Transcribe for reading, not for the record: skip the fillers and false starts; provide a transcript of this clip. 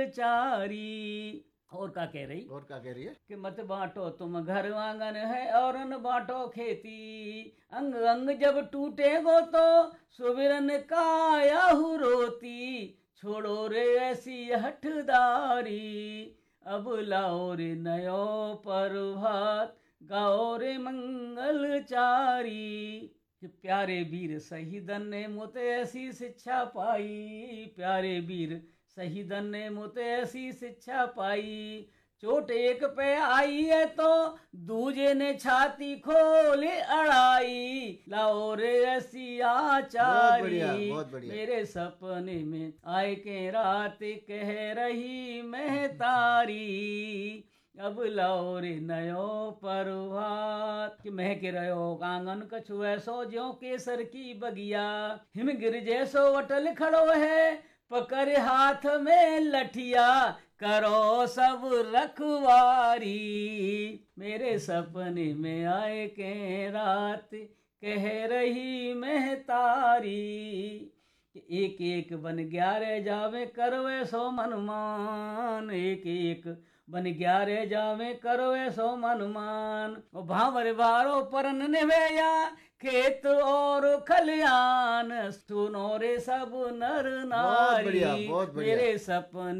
चारी। और क्या कह रही है कि मत बांटो तुम घर आंगन है और न बांटो खेती, अंग अंग जब टूटेगो तो सुबिरन कायाहू रोती, छोड़ो रे ऐसी हठदारी, अब लाओ रे नयो प्रभात, गाओ रे मंगल चारी। कि प्यारे वीर शहीदन ने मुझे ऐसी शिक्षा पाई, प्यारे वीर शहीदन ने मुझे ऐसी शिक्षा पाई, चोट एक पे आई है तो दूजे ने छाती खोले अड़ाई, लाओ रे ऐसी आचारी, मेरे सपने में आए के रात कह रही मैं तारी, अब लाओ रे नयो प्रभात। कि महक रहो आंगन कछु ऐसो ज्यो केसर की बगिया, हिम गिर जैसो अटल खड़ो है पकड़ हाथ में लठिया, करो सब रखवारी, मेरे सपने में आए के रात कह रही मैं तारी, एक एक बन 11 जावे करवे सो मनमान, एक एक बन 11 जावे करवे सो मनमान, भावर बारो परन निभया खेत और खलियान, सुनो रे सब नर नारी, मेरे सपने